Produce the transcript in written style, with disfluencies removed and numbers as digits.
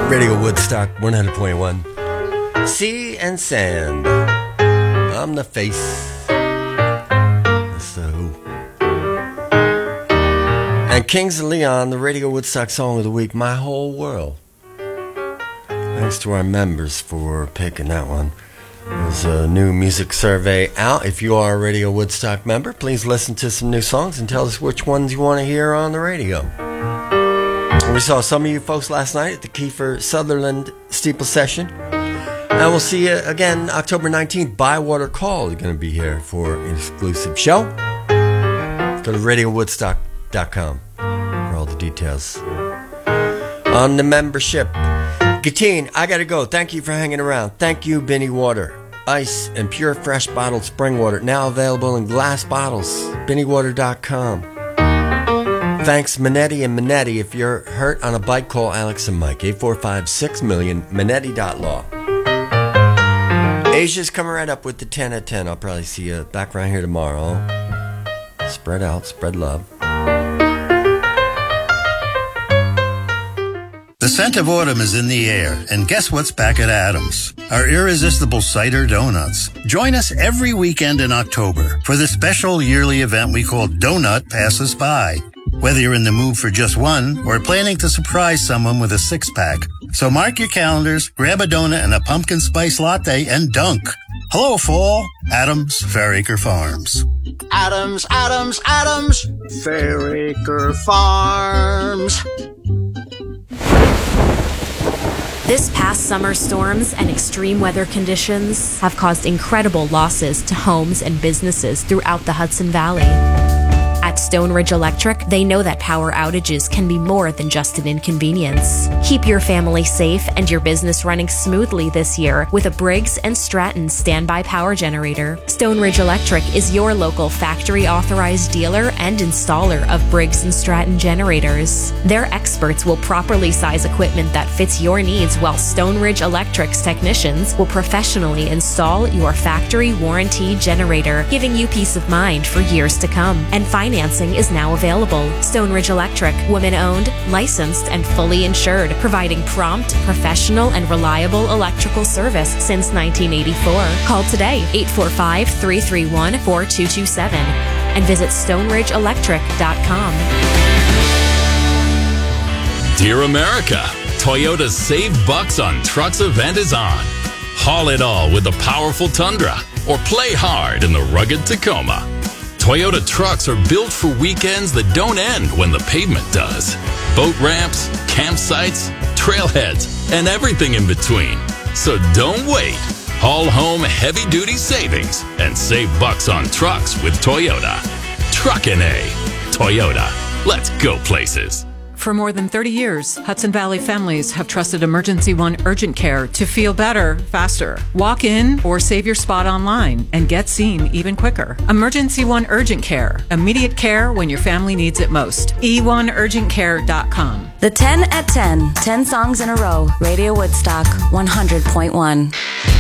Radio Woodstock 100.1. Sea and sand. I'm the face. That's the Who. And Kings of Leon, the Radio Woodstock Song of the Week, My Whole World. Thanks to our members for picking that one. There's a new music survey out. If you are a Radio Woodstock member, please listen to some new songs and tell us which ones you want to hear on the radio. We saw some of you folks last night at the Kiefer Sutherland Steeple Session. And we'll see you again October 19th. Bywater Call is going to be here for an exclusive show. Go to radiowoodstock.com for all the details. On the membership. Gatine, I gotta go. Thank you for hanging around. Thank you, Binny Water. Ice and pure fresh bottled spring water now available in glass bottles. BinnyWater.com. Thanks, Minetti and Minetti. If you're hurt on a bike, call Alex and Mike. 845-6000000. Minetti.law. Asia's coming right up with the 10 at 10. I'll probably see you back around here tomorrow. Spread out, spread love. The scent of autumn is in the air, and guess what's back at Adams? Our irresistible cider donuts. Join us every weekend in October for the special yearly event we call Donut Passes By. Whether you're in the mood for just one or planning to surprise someone with a six-pack. So mark your calendars, grab a donut and a pumpkin spice latte, and dunk. Hello, fall. Adams Fairacre Farms. Adams, Adams, Adams, Fairacre Farms. This past summer, storms and extreme weather conditions have caused incredible losses to homes and businesses throughout the Hudson Valley. At Stone Ridge Electric, they know that power outages can be more than just an inconvenience. Keep your family safe and your business running smoothly this year with a Briggs & Stratton standby power generator. Stone Ridge Electric is your local factory-authorized dealer and installer of Briggs & Stratton generators. Their experts will properly size equipment that fits your needs, while Stone Ridge Electric's technicians will professionally install your factory warranty generator, giving you peace of mind for years to come. And financing is now available. Stone Ridge Electric, women-owned, licensed, and fully insured, providing prompt, professional, and reliable electrical service since 1984. Call today, 845-331-4227, and visit stoneridgeelectric.com. Dear America, Toyota's Save Bucks on Trucks event is on. Haul it all with the powerful Tundra, or play hard in the rugged Tacoma. Toyota trucks are built for weekends that don't end when the pavement does. Boat ramps, campsites, trailheads, and everything in between. So don't wait. Haul home heavy-duty savings and save bucks on trucks with Toyota. Truckin' A. Toyota. Let's go places. For more than 30 years, Hudson Valley families have trusted Emergency One Urgent Care to feel better, faster. Walk in or save your spot online and get seen even quicker. Emergency One Urgent Care. Immediate care when your family needs it most. e1urgentcare.com. The 10 at 10. 10 songs in a row. Radio Woodstock 100.1.